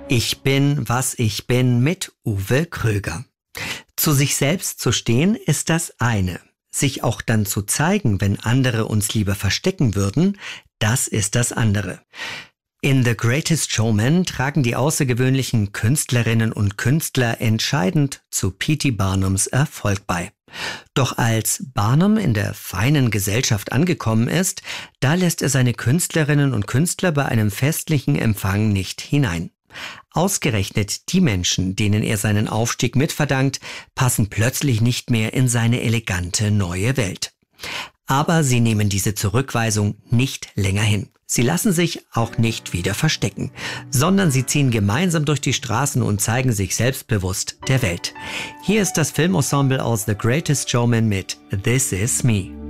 Ich bin, was ich bin mit Uwe Kröger. Zu sich selbst zu stehen ist das eine. Sich auch dann zu zeigen, wenn andere uns lieber verstecken würden, das ist das andere. In The Greatest Showman tragen die außergewöhnlichen Künstlerinnen und Künstler entscheidend zu P.T. Barnums Erfolg bei. Doch als Barnum in der feinen Gesellschaft angekommen ist, da lässt er seine Künstlerinnen und Künstler bei einem festlichen Empfang nicht hinein. Ausgerechnet die Menschen, denen er seinen Aufstieg mitverdankt, passen plötzlich nicht mehr in seine elegante neue Welt. Aber sie nehmen diese Zurückweisung nicht länger hin. Sie lassen sich auch nicht wieder verstecken, sondern sie ziehen gemeinsam durch die Straßen und zeigen sich selbstbewusst der Welt. Hier ist das Filmensemble aus The Greatest Showman mit This Is Me.